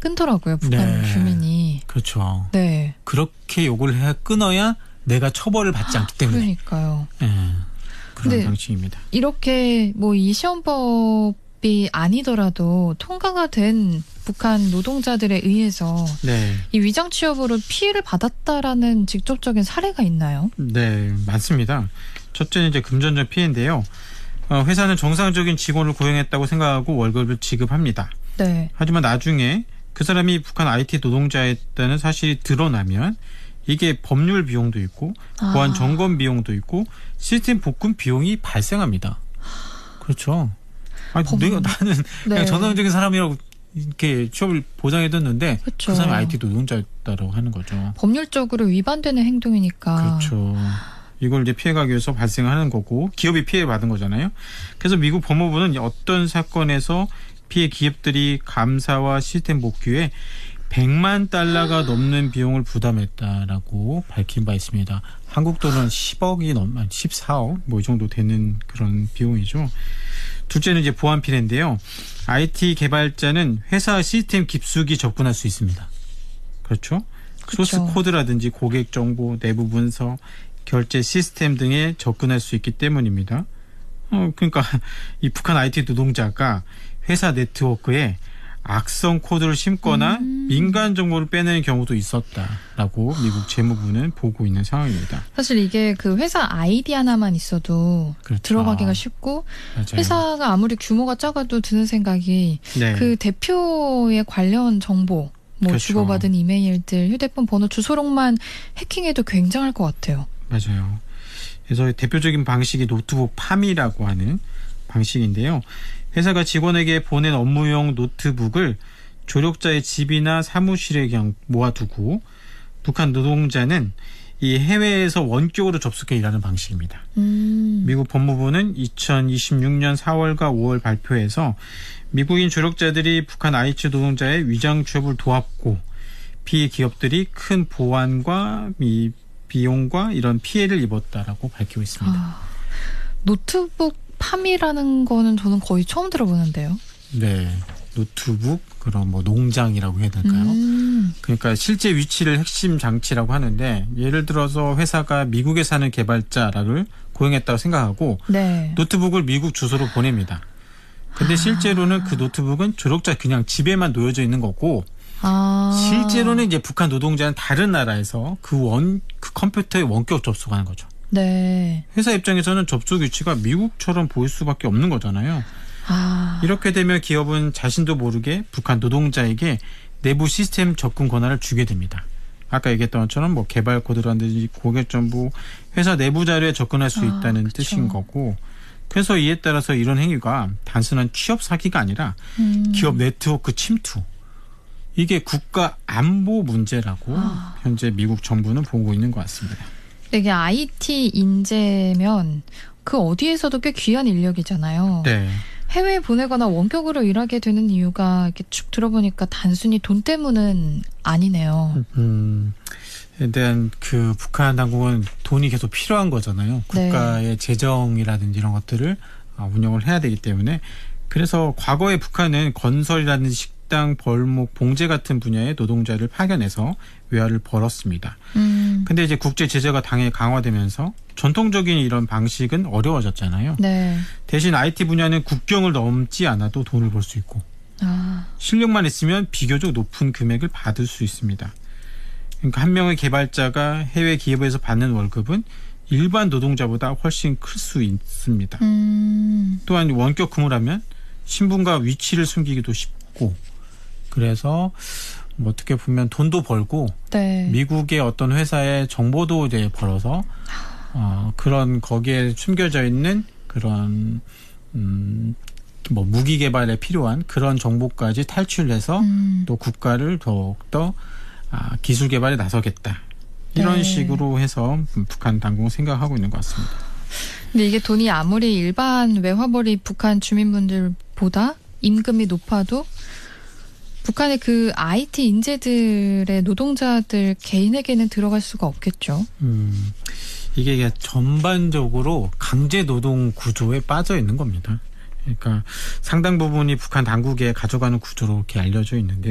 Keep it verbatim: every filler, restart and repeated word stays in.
끊더라고요. 북한 네. 주민이. 그렇죠. 네. 그렇게 요구를 해 끊어야 내가 처벌을 받지 않기 때문에. 그러니까요. 네. 그런 근데 방식입니다. 이렇게 뭐 이 시험법이 아니더라도 통과가 된 북한 노동자들에 의해서 네. 이 위장 취업으로 피해를 받았다라는 직접적인 사례가 있나요? 네, 많습니다. 첫째는 이제 금전적 피해인데요. 어, 회사는 정상적인 직원을 고용했다고 생각하고 월급을 지급합니다. 네. 하지만 나중에 그 사람이 북한 아이티 노동자였다는 사실이 드러나면 이게 법률 비용도 있고 보안 아. 점검 비용도 있고 시스템 복구 비용이 발생합니다. 그렇죠. 아니, 법... 내가 나는 네. 그냥 전형적인 사람이라고 이렇게 취업을 보장해뒀는데 그렇죠. 그 사람이 아이티 노동자였다고 하는 거죠. 법률적으로 위반되는 행동이니까. 그렇죠. 이걸 이제 피해가기 위해서 발생하는 거고 기업이 피해 받은 거잖아요. 그래서 미국 법무부는 어떤 사건에서 피해 기업들이 감사와 시스템 복귀에 백만 달러가 넘는 비용을 부담했다라고 밝힌 바 있습니다. 한국 돈은 십억이 넘, 십사억 뭐 이 정도 되는 그런 비용이죠. 둘째는 이제 보안 피해인데요. 아이티 개발자는 회사 시스템 깊숙이 접근할 수 있습니다. 그렇죠? 그렇죠. 소스 코드라든지 고객 정보, 내부 문서, 결제 시스템 등에 접근할 수 있기 때문입니다. 어, 그러니까 이 북한 아이티 노동자가 회사 네트워크에 악성 코드를 심거나 음. 민간 정보를 빼내는 경우도 있었다라고 미국 재무부는 보고 있는 상황입니다. 사실 이게 그 회사 아이디 하나만 있어도 그렇죠. 들어가기가 쉽고 맞아요. 회사가 아무리 규모가 작아도 드는 생각이 네. 그 대표의 관련 정보 뭐 그렇죠. 주고받은 이메일들, 휴대폰 번호, 주소록만 해킹해도 굉장할 것 같아요. 맞아요. 그래서 대표적인 방식이 노트북 팜이라고 하는 방식인데요. 회사가 직원에게 보낸 업무용 노트북을 조력자의 집이나 사무실에 그냥 모아두고 북한 노동자는 이 해외에서 원격으로 접속해 일하는 방식입니다. 음. 미국 법무부는 이천이십육 년 사월과 오월 발표에서 미국인 조력자들이 북한 아이티 노동자의 위장 취업을 도왔고 피해 기업들이 큰 보안과 미, 비용과 이런 피해를 입었다라고 밝히고 있습니다. 아, 노트북 팜이라는 거는 저는 거의 처음 들어보는데요. 네, 노트북 그런 뭐 농장이라고 해야 될까요? 음. 그러니까 실제 위치를 핵심 장치라고 하는데 예를 들어서 회사가 미국에 사는 개발자를 고용했다고 생각하고 네. 노트북을 미국 주소로 보냅니다. 근데 아. 실제로는 그 노트북은 조력자 그냥 집에만 놓여져 있는 거고 아. 실제로는 이제 북한 노동자는 다른 나라에서 그 원, 그 컴퓨터에 원격 접속하는 거죠. 네. 회사 입장에서는 접속 위치가 미국처럼 보일 수밖에 없는 거잖아요. 아. 이렇게 되면 기업은 자신도 모르게 북한 노동자에게 내부 시스템 접근 권한을 주게 됩니다. 아까 얘기했던 것처럼 뭐 개발 코드라든지 고객 정보, 회사 내부 자료에 접근할 수 있다는 아, 뜻인 거고 그래서 이에 따라서 이런 행위가 단순한 취업 사기가 아니라 음. 기업 네트워크 침투 이게 국가 안보 문제라고 아. 현재 미국 정부는 보고 있는 것 같습니다. 이게 아이티 인재면 그 어디에서도 꽤 귀한 인력이잖아요. 네. 해외에 보내거나 원격으로 일하게 되는 이유가 이렇게 쭉 들어보니까 단순히 돈 때문은 아니네요. 음, 에 대한 그 북한 당국은 돈이 계속 필요한 거잖아요. 국가의 네. 재정이라든지 이런 것들을 운영을 해야 되기 때문에 그래서 과거에 북한은 건설이라든지 식당, 벌목, 봉제 같은 분야의 노동자를 파견해서 외화를 벌었습니다. 음. 근데 이제 국제 제재가 당연히 강화되면서 전통적인 이런 방식은 어려워졌잖아요. 네. 대신 아이티 분야는 국경을 넘지 않아도 돈을 벌 수 있고 아. 실력만 있으면 비교적 높은 금액을 받을 수 있습니다. 그러니까 한 명의 개발자가 해외 기업에서 받는 월급은 일반 노동자보다 훨씬 클 수 있습니다. 음. 또한 원격 근무를 하면 신분과 위치를 숨기기도 쉽고 그래서 뭐 어떻게 보면 돈도 벌고 네. 미국의 어떤 회사의 정보도 이제 벌어서 어, 그런 거기에 숨겨져 있는 그런 음, 뭐 무기 개발에 필요한 그런 정보까지 탈출해서 음. 또 국가를 더욱더 아, 기술 개발에 나서겠다. 이런 네. 식으로 해서 북한 당국은 생각하고 있는 것 같습니다. 근데 이게 돈이 아무리 일반 외화벌이 북한 주민분들보다 임금이 높아도 북한의 그 아이티 인재들의 노동자들 개인에게는 들어갈 수가 없겠죠. 음, 이게 전반적으로 강제 노동 구조에 빠져 있는 겁니다. 그러니까 상당 부분이 북한 당국에 가져가는 구조로 이렇게 알려져 있는데